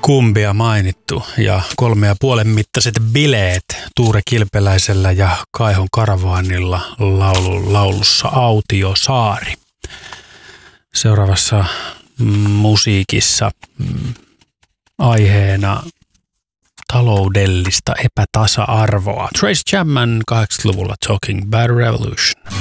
Kumbia mainittu ja 3,5 mittaiset bileet Tuure Kilpeläisellä ja Kaihon Karavaanilla laulussa Autiosaari. Seuraavassa musiikissa aiheena taloudellista epätasa-arvoa. Trace Chapman 80-luvulla Talking About Revolution.